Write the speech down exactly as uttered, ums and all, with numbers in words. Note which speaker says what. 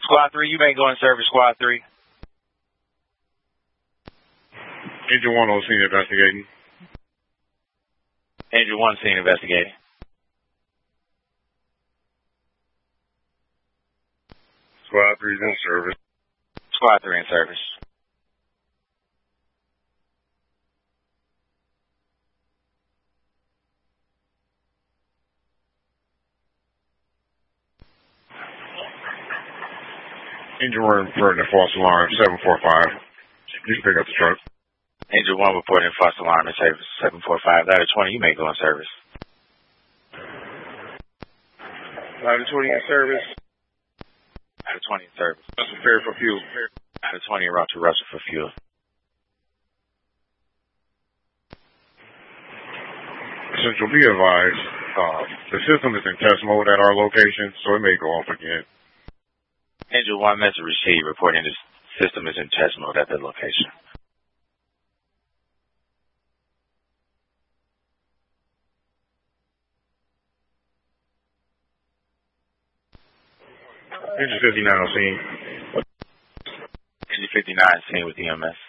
Speaker 1: Squad three, you may go in service, Squad three.
Speaker 2: Angel one on scene investigating.
Speaker 1: Angel one scene investigating.
Speaker 2: Squad three is in service.
Speaker 1: Squad three in service.
Speaker 2: Angel one reporting a false alarm, seven four five. You can pick up the truck.
Speaker 1: Angel one reporting false alarm in service, seven four five. Ladder twenty, you may go in service.
Speaker 2: Ladder twenty in service.
Speaker 1: Ladder twenty in service.
Speaker 2: That's a fair for fuel.
Speaker 1: Ladder twenty in route to Russia for fuel.
Speaker 2: Central, be advised, uh, the system is in test mode at our location, so it may go off again.
Speaker 1: Angel one message received reporting the system is in test mode at the location.
Speaker 2: Angel fifty-nine on scene.
Speaker 1: Angel fifty-nine scene with E M S.